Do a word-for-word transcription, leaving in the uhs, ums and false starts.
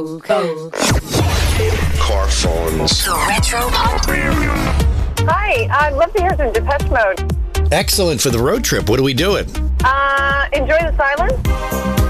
Car phones. The Retro Pop. Hi, I'd love to hear some Depeche Mode. Excellent for the road trip. What are we doing? Uh, enjoy the silence.